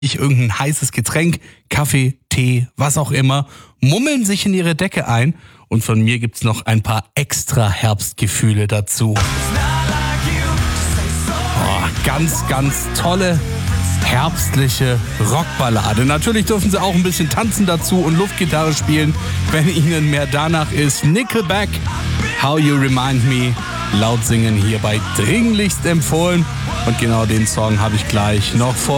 irgendein heißes Getränk, Kaffee, Tee, was auch immer, mummeln sich in ihre Decke ein und von mir gibt's noch ein paar extra Herbstgefühle dazu. Ganz, ganz tolle herbstliche Rockballade. Natürlich dürfen sie auch ein bisschen tanzen dazu und Luftgitarre spielen, wenn ihnen mehr danach ist. Nickelback, How You Remind Me, laut singen hierbei dringlichst empfohlen. Und genau den Song habe ich gleich noch vor